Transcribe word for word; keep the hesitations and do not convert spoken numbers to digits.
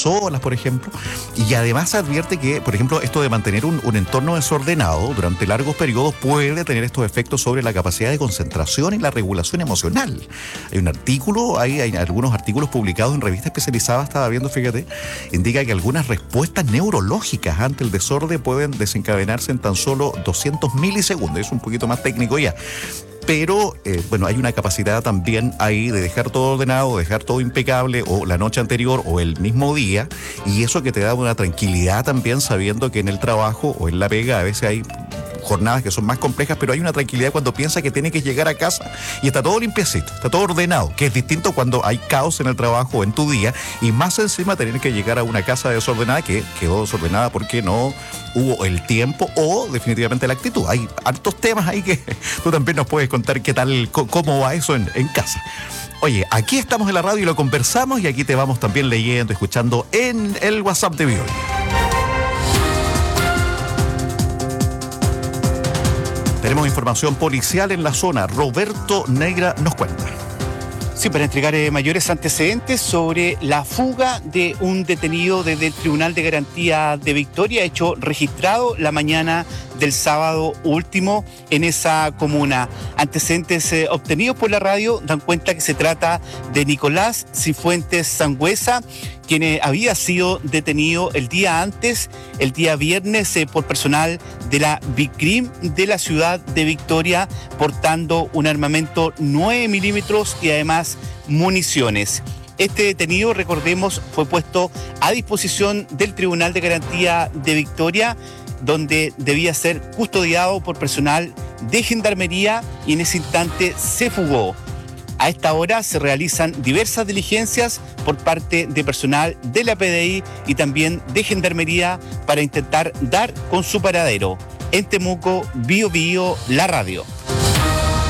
personas, por ejemplo, y además advierte que, por ejemplo, esto de mantener un, un entorno desordenado durante largos periodos puede tener estos efectos sobre la capacidad de concentración y la regulación emocional. Hay un artículo, hay, hay algunos artículos publicados en revistas especializadas, estaba viendo, fíjate, indica que algunas respuestas neurológicas ante el desorden pueden desencadenarse en tan solo doscientos milisegundos. Es un poquito más técnico ya. Pero, eh, bueno, hay una capacidad también ahí de dejar todo ordenado, dejar todo impecable, o la noche anterior o el mismo día, y eso que te da una tranquilidad también sabiendo que en el trabajo o en la pega a veces hay jornadas que son más complejas, pero hay una tranquilidad cuando piensa que tiene que llegar a casa y está todo limpiecito, está todo ordenado, que es distinto cuando hay caos en el trabajo o en tu día, y más encima tener que llegar a una casa desordenada que quedó desordenada porque no hubo el tiempo o definitivamente la actitud. Hay hartos temas ahí que tú también nos puedes contar qué tal, cómo va eso en, en casa. Oye, aquí estamos en la radio y lo conversamos, y aquí te vamos también leyendo, escuchando en el WhatsApp de Viol. Tenemos información policial en la zona. Roberto Negra nos cuenta. Sí, para entregar eh, mayores antecedentes sobre la fuga de un detenido desde el Tribunal de Garantía de Victoria, hecho registrado la mañana del sábado último en esa comuna. Antecedentes eh, obtenidos por la radio dan cuenta que se trata de Nicolás Cifuentes Sangüesa, quien eh, había sido detenido el día antes, el día viernes, eh, por personal de la Vicrim de la ciudad de Victoria, portando un armamento nueve milímetros y además municiones. Este detenido, recordemos, fue puesto a disposición del Tribunal de Garantía de Victoria, donde debía ser custodiado por personal de Gendarmería, y en ese instante se fugó. A esta hora se realizan diversas diligencias por parte de personal de la P D I y también de Gendarmería para intentar dar con su paradero. En Temuco, Bio Bio, la radio.